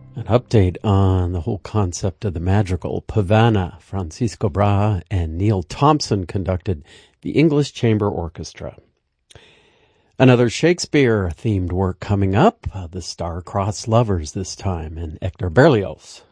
An update on the whole concept of the madrigal. Pavana, Francisco Brahe, and Neil Thompson conducted the English Chamber Orchestra. Another Shakespeare-themed work coming up, The Star-Crossed Lovers this time, and Hector Berlioz.